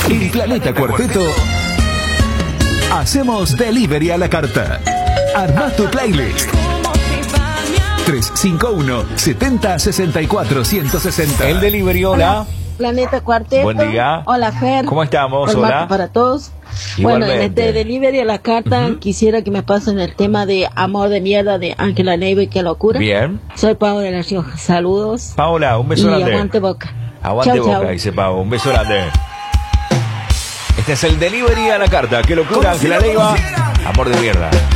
En Planeta Cuarteto hacemos delivery a la carta. Arma tu playlist. 351 70 64 160. El delivery, hola. Planeta Cuarteto. Buen día. Hola, Fer. ¿Cómo estamos? Buen Hola. martes para todos. Igualmente. Bueno, en este delivery a la carta quisiera que me pasen el tema de Amor de Mierda de Ángela Neve, qué locura. Bien. Soy Pau de La Rioja. Saludos. Paola, un beso Y grande. aguante Boca. Aguante Chau, Boca, chau. dice Pau. Un beso grande. Este es el delivery a la carta. Qué locura, Ángela Leiva. Amor de mierda.